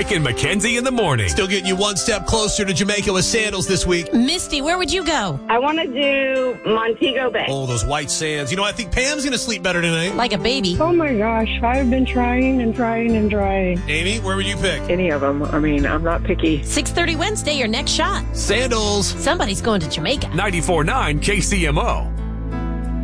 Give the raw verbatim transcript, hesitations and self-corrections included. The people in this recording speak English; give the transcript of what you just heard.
Mike and Mackenzie in the morning. Still getting you one step closer to Jamaica with sandals this week. Misty, where would you go? I want to do Montego Bay. Oh, those white sands. You know, I think Pam's going to sleep better tonight. Like a baby. Oh, my gosh. I've been trying and trying and trying. Amy, where would you pick? Any of them. I mean, I'm not picky. six thirty Wednesday, your next shot. Sandals. Somebody's going to Jamaica. ninety-four point nine K C M O.